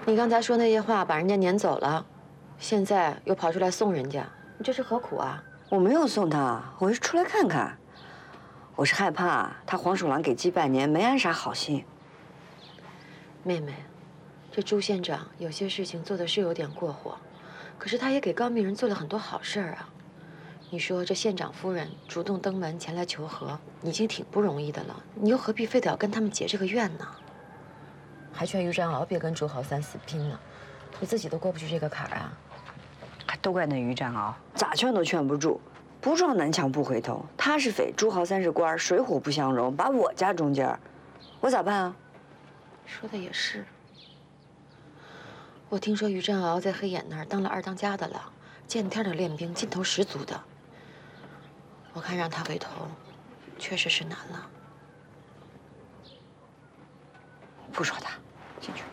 你刚才说那些话把人家撵走了，现在又跑出来送人家，你这是何苦啊？ 我没有送他，我是出来看看。我是害怕他黄鼠狼给鸡拜年，没安啥好心。 妹妹，这朱县长有些事情做的是有点过火，可是他也给高密人做了很多好事儿啊。你说这县长夫人主动登门前来求和，已经挺不容易的了，你又何必非得要跟他们结这个怨呢？还劝于占鳌别跟朱豪三死拼了，你自己都过不去这个坎儿啊！ 还都怪那于占鳌，咋劝都劝不住，不撞南墙不回头。他是匪，朱豪三是官，水火不相容，把我夹中间，我咋办啊？ 说的也是。我听说于占鳌在黑眼那儿当了二当家的了，见天的练兵，劲头十足的。我看让他回头，确实是难了。 不说他，进去。